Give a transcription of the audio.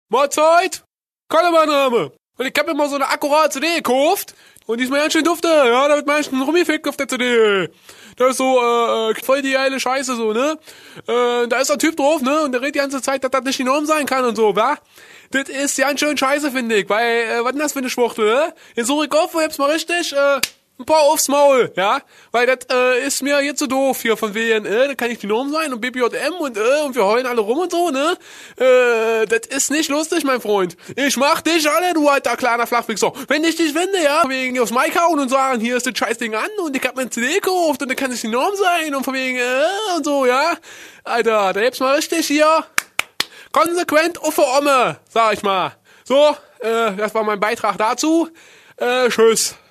Mahlzeit! Kalle mein Name. Und ich hab mir mal so eine akkurate CD gekauft. Und die ist mir ganz schön dufte. Ja, da wird manchmal rumgefickt auf der CD. Das ist so, voll die geile Scheiße so, ne? Da ist ein Typ drauf, ne? Und der redet die ganze Zeit, dass das nicht die Norm sein kann und so, wa? Das ist ganz schön scheiße, finde ich. Weil, was ist das für eine Schwuchtel, ne? Jetzt suche ich auf und hab's mal richtig, ein paar aufs Maul, ja? Weil das ist mir jetzt so doof hier von wegen, da kann ich die Norm sein und BBJM und wir heulen alle rum und so, ne? Das ist nicht lustig, mein Freund. Ich mach dich alle, du alter kleiner Flachwichser. Wenn ich dich finde, ja, wegen aufs Mic hauen und sagen, hier ist das Scheißding an und ich hab mir ein CD gekauft und da kann ich die Norm sein und von wegen, und so, ja? Alter, da hebt's mal richtig hier konsequent auf der Omme, sag ich mal. So, das war mein Beitrag dazu. Tschüss.